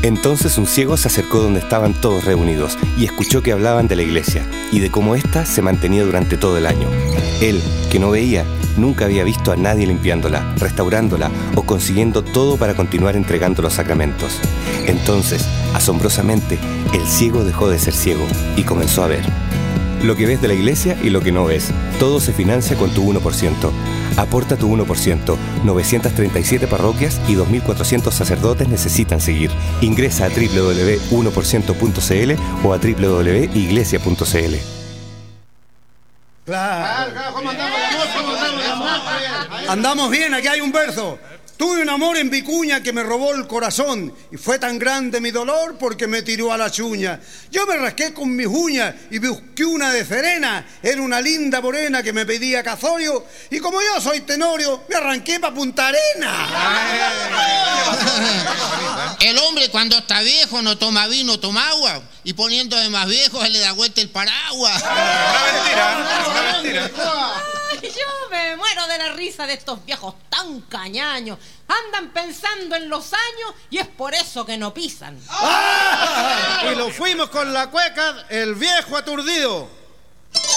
Entonces un ciego se acercó donde estaban todos reunidos y escuchó que hablaban de la iglesia y de cómo ésta se mantenía durante todo el año. Él, que no veía, nunca había visto a nadie limpiándola, restaurándola o consiguiendo todo para continuar entregando los sacramentos. Entonces, asombrosamente, el ciego dejó de ser ciego y comenzó a ver. Lo que ves de la iglesia y lo que no ves. Todo se financia con tu 1%. Aporta tu 1%. 937 parroquias y 2.400 sacerdotes necesitan seguir. Ingresa a www.1%.cl o a www.iglesia.cl. Claro. ¿Cómo andamos? Andamos bien, aquí hay un verso. Tuve un amor en Vicuña que me robó el corazón y fue tan grande mi dolor porque me tiró a la chuña. Yo me rasqué con mis uñas y busqué una de Serena. Era una linda morena que me pedía casorio y como yo soy tenorio, me arranqué pa' Punta Arena. El hombre cuando está viejo no toma vino, toma agua. Y poniéndose más viejo se le da vuelta el paraguas. Una mentira. Ay, yo me muero de la risa de estos viejos tan cañaños. Andan pensando en los años y es por eso que no pisan. Y lo fuimos con la cueca, el viejo aturdido.